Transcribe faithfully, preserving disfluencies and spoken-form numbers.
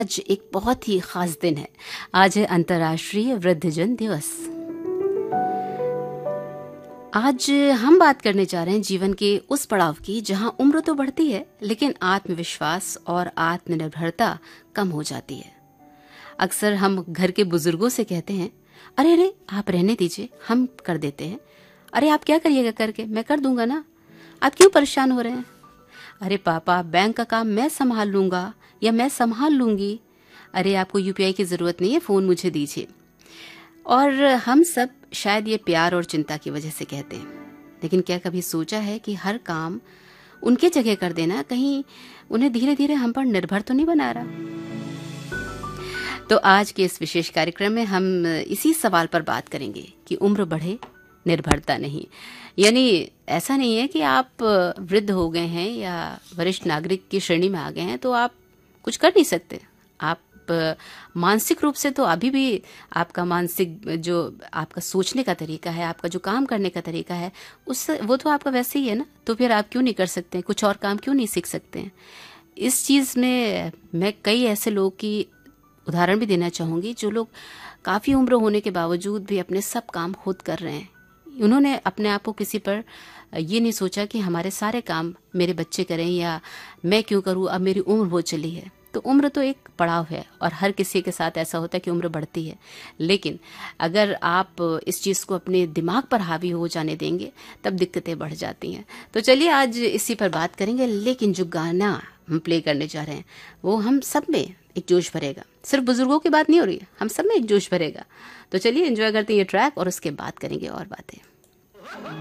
आज एक बहुत ही खास दिन है। आज है अंतर्राष्ट्रीय वृद्धजन दिवस। आज हम बात करने जा रहे हैं जीवन के उस पड़ाव की जहां उम्र तो बढ़ती है लेकिन आत्मविश्वास और आत्मनिर्भरता कम हो जाती है। अक्सर हम घर के बुजुर्गों से कहते हैं, अरे अरे आप रहने दीजिए, हम कर देते हैं। अरे आप क्या करिएगा करके, मैं कर दूंगा ना, आप क्यों परेशान हो रहे हैं। अरे पापा बैंक का काम मैं संभाल लूंगा या मैं संभाल लूंगी। अरे आपको यूपीआई की जरूरत नहीं है, फोन मुझे दीजिए। और हम सब शायद ये प्यार और चिंता की वजह से कहते हैं, लेकिन क्या कभी सोचा है कि हर काम उनके जगह कर देना कहीं उन्हें धीरे धीरे हम पर निर्भर तो नहीं बना रहा। तो आज के इस विशेष कार्यक्रम में हम इसी सवाल पर बात करेंगे कि उम्र बढ़े निर्भरता नहीं। यानी ऐसा नहीं है कि आप वृद्ध हो गए हैं या वरिष्ठ नागरिक की श्रेणी में आ गए हैं तो आप कुछ कर नहीं सकते। आप मानसिक रूप से तो अभी भी आपका मानसिक जो आपका सोचने का तरीका है, आपका जो काम करने का तरीका है, उस वो तो आपका वैसे ही है ना। तो फिर आप क्यों नहीं कर सकते, कुछ और काम क्यों नहीं सीख सकते हैं। इस चीज़ में मैं कई ऐसे लोगों की उदाहरण भी देना चाहूँगी जो लोग काफ़ी उम्र होने के बावजूद भी अपने सब काम खुद कर रहे हैं। उन्होंने अपने आप को किसी पर ये नहीं सोचा कि हमारे सारे काम मेरे बच्चे करें या मैं क्यों करूं, अब मेरी उम्र हो चली है। तो उम्र तो एक पड़ाव है और हर किसी के साथ ऐसा होता है कि उम्र बढ़ती है, लेकिन अगर आप इस चीज़ को अपने दिमाग पर हावी हो जाने देंगे तब दिक्कतें बढ़ जाती हैं। तो चलिए आज इसी पर बात करेंगे, लेकिन जो गाना हम प्ले करने जा रहे हैं वो हम सब में एक जोश भरेगा। सिर्फ बुजुर्गों की बात नहीं हो रही है, हम सब में एक जोश भरेगा। तो चलिए एंजॉय करते हैं ये ट्रैक और उसके बाद करेंगे और बातें।